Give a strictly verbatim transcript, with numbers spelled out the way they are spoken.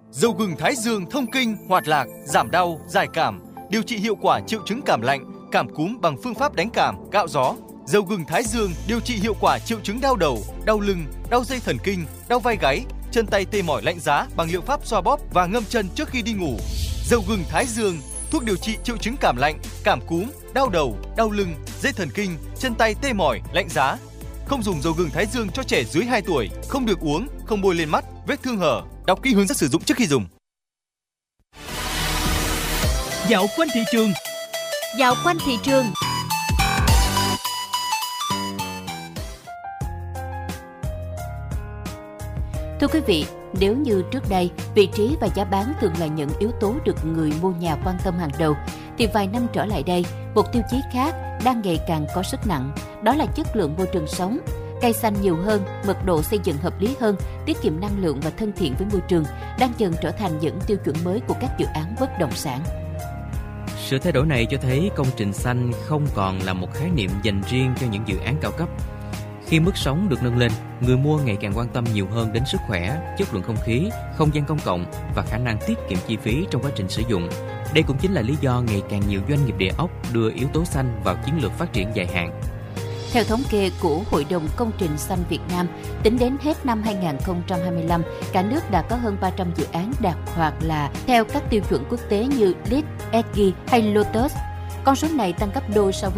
Dầu gừng Thái Dương thông kinh, hoạt lạc, giảm đau, giải cảm, điều trị hiệu quả triệu chứng cảm lạnh, cảm cúm bằng phương pháp đánh cảm, cạo gió. Dầu gừng Thái Dương điều trị hiệu quả triệu chứng đau đầu, đau lưng, đau dây thần kinh, đau vai gáy, chân tay tê mỏi lạnh giá bằng liệu pháp xoa bóp và ngâm chân trước khi đi ngủ. Dầu gừng Thái Dương, thuốc điều trị triệu chứng cảm lạnh, cảm cúm, đau đầu, đau lưng, dây thần kinh, chân tay tê mỏi, lạnh giá. Không dùng dầu gừng Thái Dương cho trẻ dưới hai tuổi, không được uống, không bôi lên mắt, vết thương hở. Đọc kỹ hướng dẫn sử dụng trước khi dùng. Dạo quanh thị trường. Dạo quanh thị trường. Thưa quý vị, nếu như trước đây, vị trí và giá bán thường là những yếu tố được người mua nhà quan tâm hàng đầu, thì vài năm trở lại đây, một tiêu chí khác đang ngày càng có sức nặng, đó là chất lượng môi trường sống. Cây xanh nhiều hơn, mật độ xây dựng hợp lý hơn, tiết kiệm năng lượng và thân thiện với môi trường đang dần trở thành những tiêu chuẩn mới của các dự án bất động sản. Sự thay đổi này cho thấy công trình xanh không còn là một khái niệm dành riêng cho những dự án cao cấp. Khi mức sống được nâng lên, người mua ngày càng quan tâm nhiều hơn đến sức khỏe, chất lượng không khí, không gian công cộng và khả năng tiết kiệm chi phí trong quá trình sử dụng. Đây cũng chính là lý do ngày càng nhiều doanh nghiệp địa ốc đưa yếu tố xanh vào chiến lược phát triển dài hạn. Theo thống kê của Hội đồng Công trình xanh Việt Nam, tính đến hết năm hai không hai lăm, cả nước đã có hơn ba trăm dự án đạt hoặc là theo các tiêu chuẩn quốc tế như LEED, e ét giê hay Lotus. Con số này tăng gấp đôi so với